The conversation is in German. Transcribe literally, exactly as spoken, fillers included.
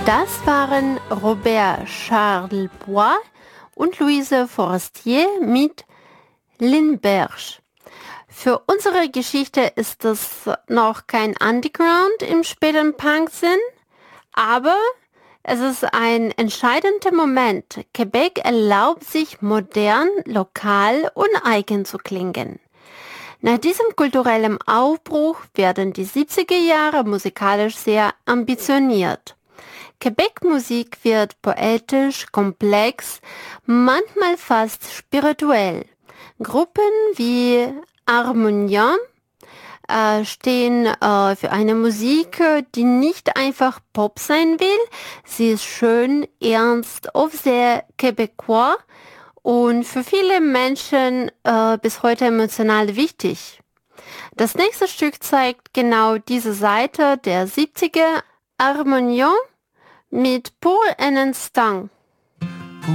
Das waren Robert Charlebois und Louise Forestier mit Lindbergh. Für unsere Geschichte ist es noch kein Underground im späten Punk-Sinn, aber es ist ein entscheidender Moment. Quebec erlaubt sich modern, lokal und eigen zu klingen. Nach diesem kulturellen Aufbruch werden die siebziger Jahre musikalisch sehr ambitioniert. Quebec-Musik wird poetisch, komplex, manchmal fast spirituell. Gruppen wie Harmonium äh, stehen äh, für eine Musik, die nicht einfach Pop sein will. Sie ist schön, ernst, oft sehr québécois und für viele Menschen äh, bis heute emotional wichtig. Das nächste Stück zeigt genau diese Seite der siebziger. Harmonium mit Pour un instant.